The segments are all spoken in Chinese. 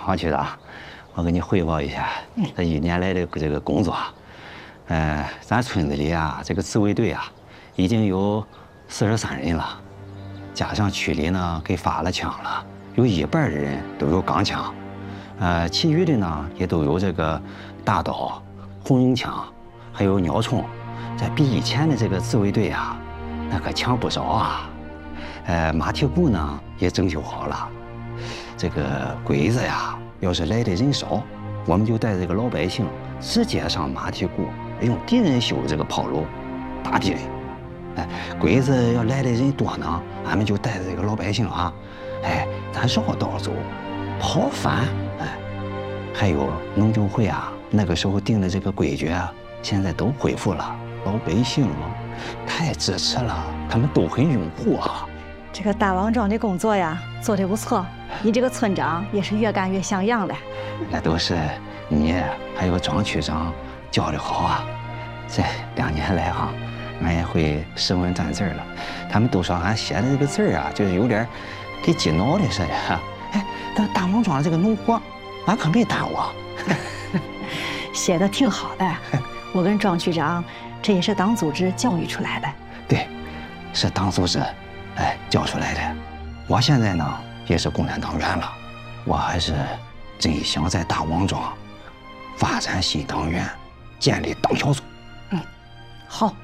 王局长，我给你汇报一下这1年来的这个工作。咱村子里啊，这个自卫队啊，已经有43人了，加上区里呢给发了枪了，有1半的人都有钢枪，其余的呢也都有这个大刀、红缨枪，还有鸟铳。这比以前的这个自卫队啊，那可强不少啊。马蹄步呢也整修好了。这个鬼子呀，要是来的人少，我们就带这个老百姓直接上马蹄谷，用敌人修的这个炮楼打敌人。鬼子要来的人多呢，俺们就带着这个老百姓啊，咱绕道走，跑反。还有农政会啊，那个时候定的这个规矩啊，现在都恢复了。老百姓太支持了，他们都很拥护啊。 这个大王庄的工作呀，做得不错，你这个村长也是越干越像样了。 那都是你还有庄区长教的好啊。这2年来啊，俺也会识文断字了。他们都说俺写的这个字啊，就是有点给激脑的似的。但大王庄这个农活，俺可没耽误。 写的挺好的，我跟庄区长这也是党组织教育出来的。 对，是党组织教出来的。我现在呢也是共产党员了，我还是真想在大王庄发展新党员，建立党小组。 好。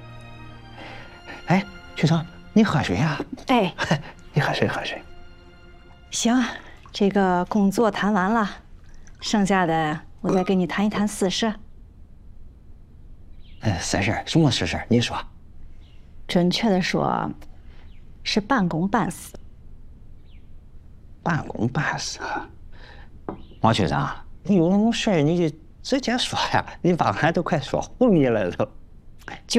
区长，你喝水啊？你喝水喝水。 行，这个工作谈完了，剩下的我再跟你谈一谈私事。 私事？什么私事？你说。 准确的说，是半公半私。 半公半私。王区长，你有那种事儿你就直接说呀，你把俺都快说昏迷了都。